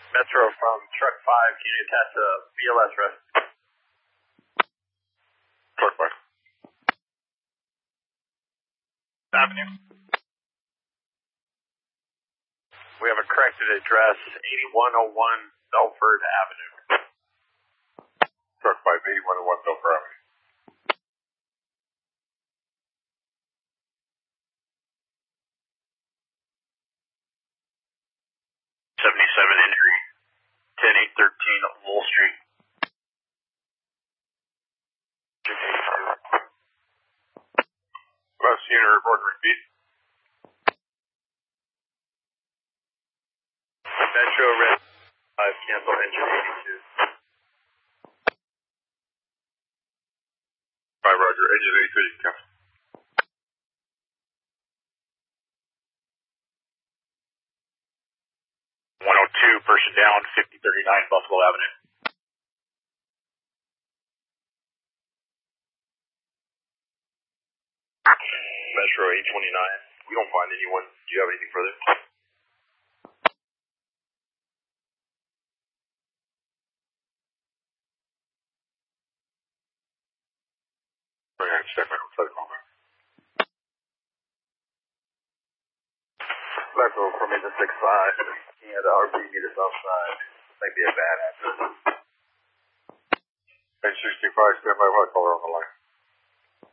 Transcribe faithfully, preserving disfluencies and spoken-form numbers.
Metro from truck five, can you attach a B L S rest? Truck five. Avenue. We have a corrected address, eighty-one oh one Belford Avenue. Truck five, eighty-one oh one Belford Avenue. seventy-seven injury, ten eight thirteen Lowell Street. Last unit report, repeat. Metro Red five, cancel engine eighty-two. Five, roger, engine eighty-two, you can cancel. one oh two, person down, fifty thirty-nine Buffalo Avenue. Metro eight twenty-nine. We don't find anyone. Do you have anything further? I'm going to check my outside comment. Metro from engine six five, and R B meters outside. Might be a bad answer. Engine sixty-five, stand by, what color on the line?